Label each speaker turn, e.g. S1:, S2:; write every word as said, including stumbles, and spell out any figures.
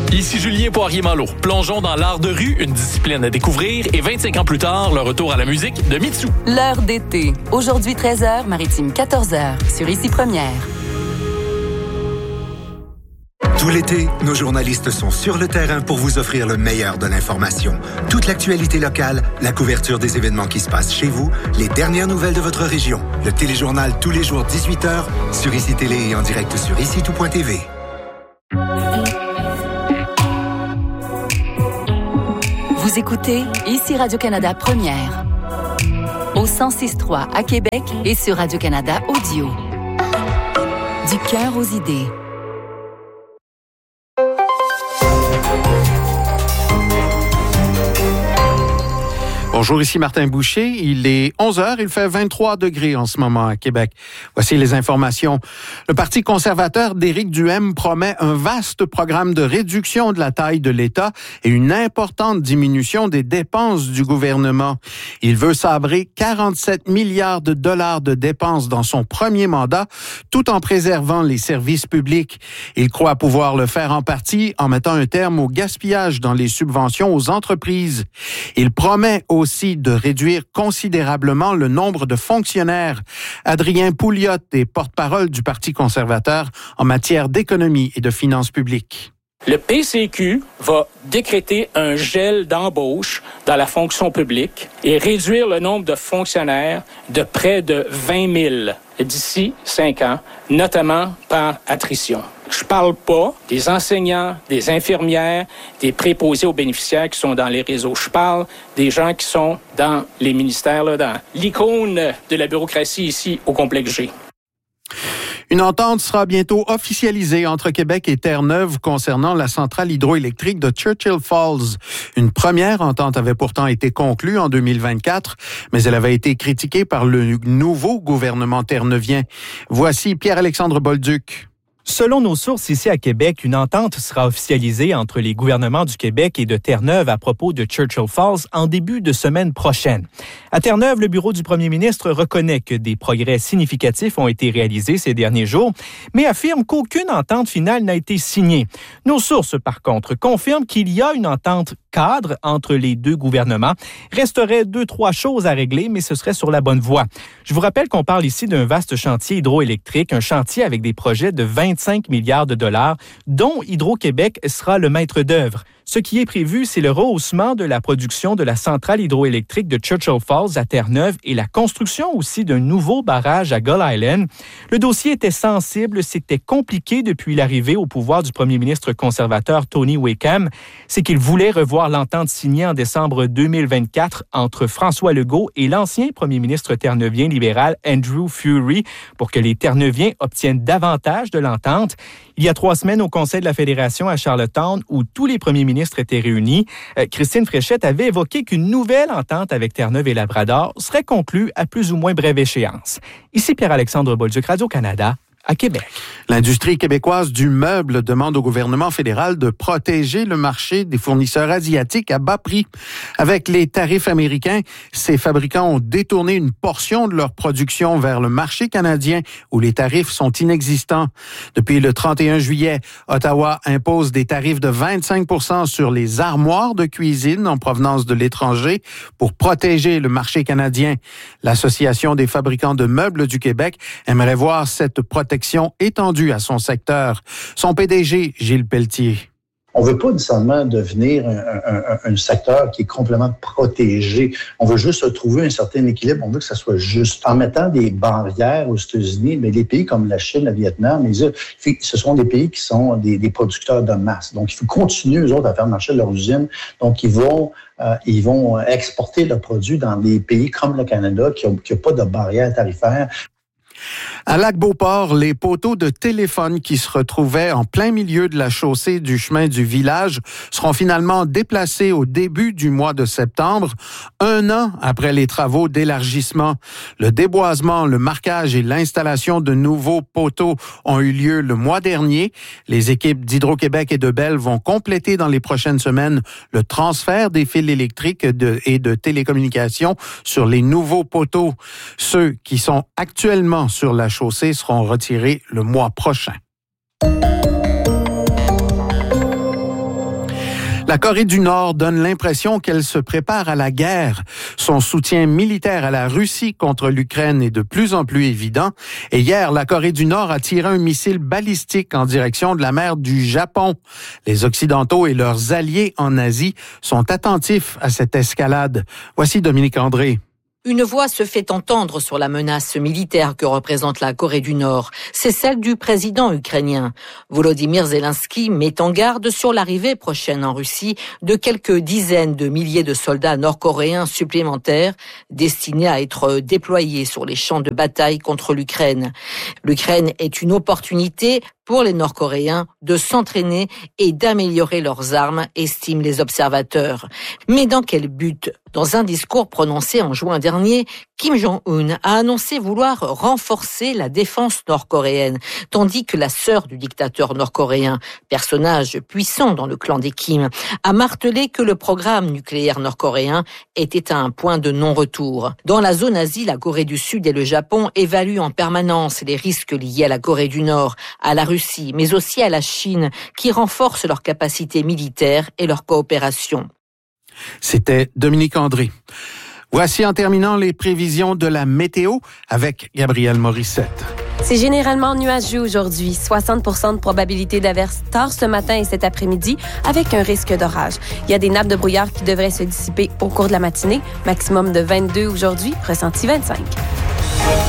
S1: Ici Julien Poirier-Malo. Plongeons dans l'art de rue, une discipline à découvrir, et vingt-cinq ans plus tard, le retour à la musique de Mitsou.
S2: L'heure d'été. Aujourd'hui treize heures, Maritime quatorze heures, sur Ici Première.
S3: Tout l'été, nos journalistes sont sur le terrain pour vous offrir le meilleur de l'information. Toute l'actualité locale, la couverture des événements qui se passent chez vous, les dernières nouvelles de votre région. Le téléjournal tous les jours dix-huit heures sur Ici Télé et en direct sur ici tout point t v.
S2: Vous écoutez Ici Radio-Canada Première. Au cent six trois à Québec et sur Radio-Canada Audio. Du cœur aux idées.
S4: Bonjour, ici Martin Boucher. Il est onze heures, il fait vingt-trois degrés en ce moment à Québec. Voici les informations. Le Parti conservateur d'Éric Duhaime promet un vaste programme de réduction de la taille de l'État et une importante diminution des dépenses du gouvernement. Il veut sabrer quarante-sept milliards de dollars de dépenses dans son premier mandat, tout en préservant les services publics. Il croit pouvoir le faire en partie en mettant un terme au gaspillage dans les subventions aux entreprises. Il promet aussi aussi de réduire considérablement le nombre de fonctionnaires. Adrien Pouliot est porte-parole du Parti conservateur en matière d'économie et de finances publiques.
S5: Le P C Q va décréter un gel d'embauche dans la fonction publique et réduire le nombre de fonctionnaires de près de vingt mille d'ici cinq ans, notamment par attrition. Je parle pas des enseignants, des infirmières, des préposés aux bénéficiaires qui sont dans les réseaux. Je parle des gens qui sont dans les ministères, là, dans l'icône de la bureaucratie ici au complexe G.
S4: Une entente sera bientôt officialisée entre Québec et Terre-Neuve concernant la centrale hydroélectrique de Churchill Falls. Une première entente avait pourtant été conclue en deux mille vingt-quatre, mais elle avait été critiquée par le nouveau gouvernement terre-neuvien. Voici Pierre-Alexandre Bolduc.
S6: Selon nos sources ici à Québec, une entente sera officialisée entre les gouvernements du Québec et de Terre-Neuve à propos de Churchill Falls en début de semaine prochaine. À Terre-Neuve, le bureau du premier ministre reconnaît que des progrès significatifs ont été réalisés ces derniers jours, mais affirme qu'aucune entente finale n'a été signée. Nos sources, par contre, confirment qu'il y a une entente cadre entre les deux gouvernements. Resterait deux, trois choses à régler, mais ce serait sur la bonne voie. Je vous rappelle qu'on parle ici d'un vaste chantier hydroélectrique, un chantier avec des projets de vingt-cinq milliards de dollars, dont Hydro-Québec sera le maître d'œuvre. Ce qui est prévu, c'est le rehaussement de la production de la centrale hydroélectrique de Churchill Falls à Terre-Neuve et la construction aussi d'un nouveau barrage à Gull Island. Le dossier était sensible, c'était compliqué depuis l'arrivée au pouvoir du premier ministre conservateur Tony Wakeham. C'est qu'il voulait revoir l'entente signée en décembre deux mille vingt-quatre entre François Legault et l'ancien premier ministre terreneuvien libéral Andrew Furey pour que les Terreneuviens obtiennent davantage de l'entente. Il y a trois semaines, au Conseil de la Fédération à Charlottetown, où tous les premiers ministres étaient réunis, euh, Christine Fréchette avait évoqué qu'une nouvelle entente avec Terre-Neuve et Labrador serait conclue à plus ou moins brève échéance. Ici Pierre-Alexandre Bolduc, Radio-Canada, à Québec.
S4: L'industrie québécoise du meuble demande au gouvernement fédéral de protéger le marché des fournisseurs asiatiques à bas prix. Avec les tarifs américains, ces fabricants ont détourné une portion de leur production vers le marché canadien où les tarifs sont inexistants. Depuis le trente et un juillet, Ottawa impose des tarifs de vingt-cinq pour cent sur les armoires de cuisine en provenance de l'étranger pour protéger le marché canadien. L'Association des fabricants de meubles du Québec aimerait voir cette protection étendue à son secteur. Son P D G, Gilles Pelletier.
S7: On veut pas nécessairement devenir un, un, un, un secteur qui est complètement protégé. On veut juste trouver un certain équilibre. On veut que ça soit juste. En mettant des barrières aux États-Unis, mais les pays comme la Chine, le Vietnam, les, ce sont des pays qui sont des, des producteurs de masse. Donc, il faut continuer, eux autres, à faire marcher leurs usines. Donc, ils vont, euh, ils vont exporter leurs produits dans des pays comme le Canada qui n'ont pas de barrières tarifaires.
S4: À Lac-Beauport, les poteaux de téléphone qui se retrouvaient en plein milieu de la chaussée du chemin du village seront finalement déplacés au début du mois de septembre, un an après les travaux d'élargissement. Le déboisement, le marquage et l'installation de nouveaux poteaux ont eu lieu le mois dernier. Les équipes d'Hydro-Québec et de Bell vont compléter dans les prochaines semaines le transfert des fils électriques de, et de télécommunications sur les nouveaux poteaux. Ceux qui sont actuellement sur la chaussée seront retirés le mois prochain. La Corée du Nord donne l'impression qu'elle se prépare à la guerre. Son soutien militaire à la Russie contre l'Ukraine est de plus en plus évident. Et hier, la Corée du Nord a tiré un missile balistique en direction de la mer du Japon. Les Occidentaux et leurs alliés en Asie sont attentifs à cette escalade. Voici Dominique André.
S8: Une voix se fait entendre sur la menace militaire que représente la Corée du Nord. C'est celle du président ukrainien. Volodymyr Zelensky met en garde sur l'arrivée prochaine en Russie de quelques dizaines de milliers de soldats nord-coréens supplémentaires destinés à être déployés sur les champs de bataille contre l'Ukraine. L'Ukraine est une opportunité pour les Nord-Coréens de s'entraîner et d'améliorer leurs armes, estiment les observateurs. Mais dans quel but ? Dans un discours prononcé en juin dernier, Kim Jong-un a annoncé vouloir renforcer la défense nord-coréenne, tandis que la sœur du dictateur nord-coréen, personnage puissant dans le clan des Kim, a martelé que le programme nucléaire nord-coréen était à un point de non-retour. Dans la zone Asie, la Corée du Sud et le Japon évaluent en permanence les risques liés à la Corée du Nord, à la Russie, mais aussi à la Chine, qui renforcent leurs capacités militaires et leur coopération.
S4: C'était Dominique André. Voici en terminant les prévisions de la météo avec Gabrielle Morissette.
S9: C'est généralement nuageux aujourd'hui. soixante pour cent de probabilité d'averse tard ce matin et cet après-midi avec un risque d'orage. Il y a des nappes de brouillard qui devraient se dissiper au cours de la matinée. Maximum de vingt-deux aujourd'hui, ressenti vingt-cinq.